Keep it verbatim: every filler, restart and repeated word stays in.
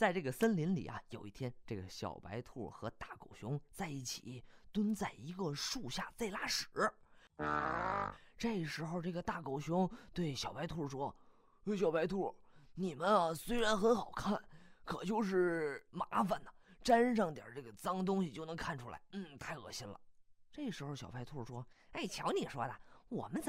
在这个森林里啊，有一天，这个小白兔和大狗熊在一起蹲在一个树下在拉屎。这时候，这个大狗熊对小白兔说：“小白兔，你们啊虽然很好看，可就是麻烦呐，沾上点这个脏东西就能看出来，嗯，太恶心了。”这时候小白兔说：“哎，瞧你说的，我们怎